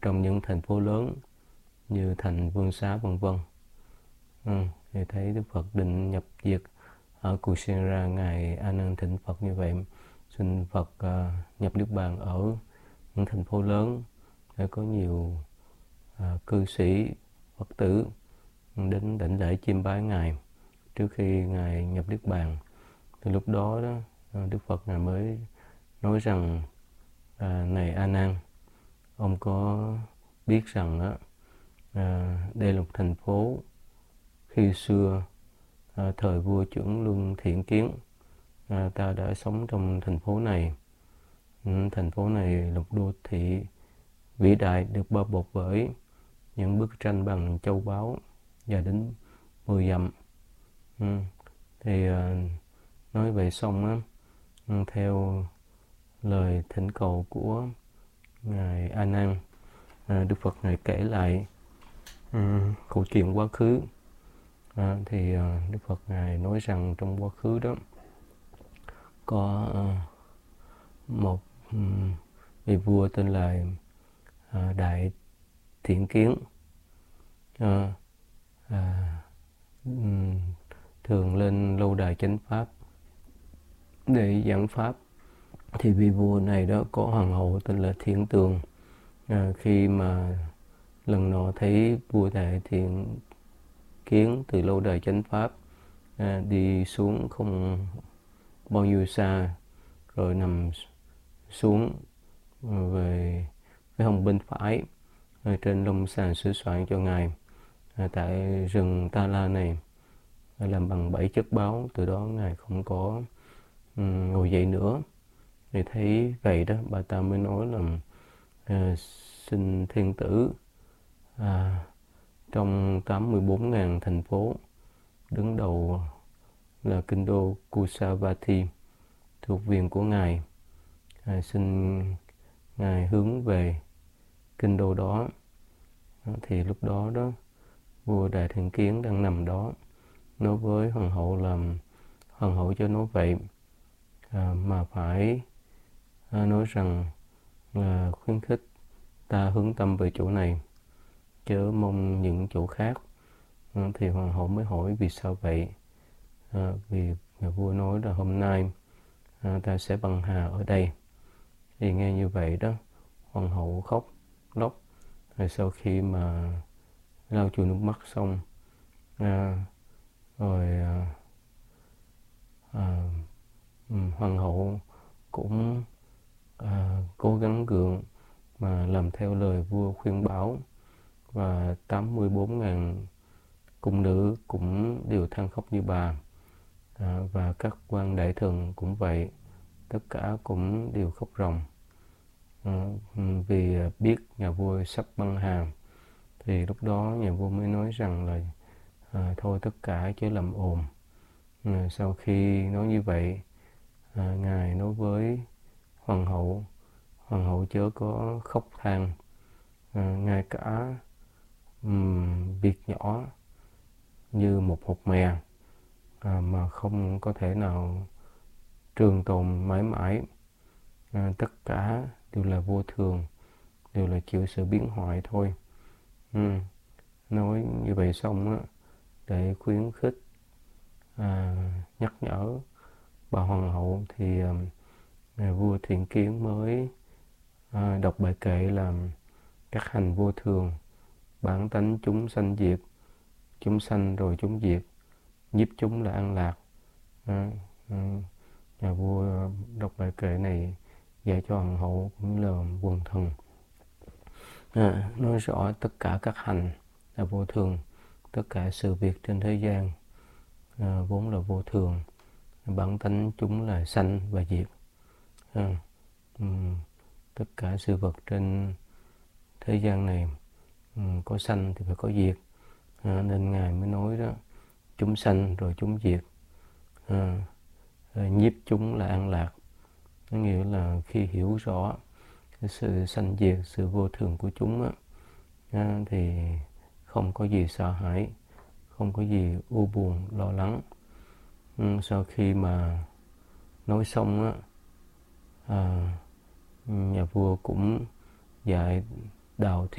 trong những thành phố lớn như thành Vương Xá vân vân. Thì thấy Đức Phật định nhập diệt ở Kushera, ngài A Nan thỉnh Phật như vậy, xin Phật nhập niết bàn ở những thành phố lớn để có nhiều cư sĩ Phật tử đến đảnh lễ chiêm bái ngài trước khi ngài nhập niết bàn. Từ lúc đó Đức Phật ngài mới nói rằng này A Nan, ông có biết rằng đây là một thành phố khi xưa thời vua Chưởng Luân Thiện Kiến, ta đã sống trong thành phố này. Thành phố này là một đô thị vĩ đại, được bao bọc bởi những bức tranh bằng châu báu dài đến 10 dặm. Thì nói về xong theo lời thỉnh cầu của ngài A Nan, Đức Phật ngài kể lại câu chuyện quá khứ. Thì Đức Phật ngài nói rằng trong quá khứ đó có một vị vua tên là Đại Thiện Kiến, thường lên lâu đài chánh pháp để giảng pháp. Thì vị vua này đó có hoàng hậu tên là Thiện Tường. Khi mà lần nọ thấy vua Đại Thiện Kiến từ lâu đài chánh pháp đi xuống không bao nhiêu xa, rồi nằm xuống về cái hông bên phải trên lông sàn sửa soạn cho ngài tại rừng Ta La này, làm bằng 7 chất báo. Từ đó ngài không có ngồi dậy nữa. Thì thấy vậy đó, bà ta mới nói là xin thiên tử, trong 84.000 thành phố, đứng đầu là kinh đô Kusavati thuộc viện của ngài, xin ngài hướng về kinh đô đó. Thì lúc đó vua Đại Thiện Kiến đang nằm đó, nói với hoàng hậu là hoàng hậu cho nói vậy, mà phải nói rằng là khuyến khích ta hướng tâm về chỗ này, chớ mong những chỗ khác. Thì hoàng hậu mới hỏi vì sao vậy. Vì nhà vua nói là hôm nay ta sẽ băng hà ở đây. Thì nghe như vậy đó, hoàng hậu khóc lóc. Rồi sau khi mà lau chùi nước mắt xong, hoàng hậu cũng cố gắng gượng mà làm theo lời vua khuyên bảo, và 84.000 cung nữ cũng đều than khóc như bà, và các quan đại thần cũng vậy, tất cả cũng đều khóc ròng vì biết nhà vua sắp băng hà. Thì lúc đó nhà vua mới nói rằng là thôi tất cả chớ làm ồn. Sau khi nói như vậy, ngài nói với hoàng hậu chớ có khóc than. Ngay cả việc nhỏ như một hột mè mà không có thể nào trường tồn mãi mãi, tất cả đều là vô thường, đều là chịu sự biến hoại thôi. Nói như vậy xong để khuyến khích, nhắc nhở bà hoàng hậu, thì vua Thiện Kiến mới đọc bài kệ là các hành vô thường, bản tánh chúng sanh diệt, chúng sanh rồi chúng diệt, nhiếp chúng là an lạc. Nhà vua đọc bài kệ này dạy cho hoàng hậu cũng như là quần thần, nói rõ tất cả các hành là vô thường, tất cả sự việc trên thế gian vốn là vô thường, bản tánh chúng là sanh và diệt. Tất cả sự vật trên thế gian này có sanh thì phải có diệt, nên ngài mới nói đó, chúng sanh rồi chúng diệt, nhiếp chúng là an lạc. Có nghĩa là khi hiểu rõ cái sự sanh diệt, sự vô thường của chúng thì không có gì sợ hãi, không có gì u buồn lo lắng. Sau khi mà nói xong nhà vua cũng dạy đạo